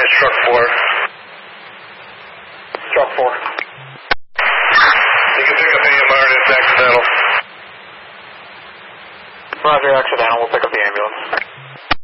Advance truck 4. Truck 4. You can pick up AMR and it's accidental. Roger, accidental. We'll pick up the ambulance.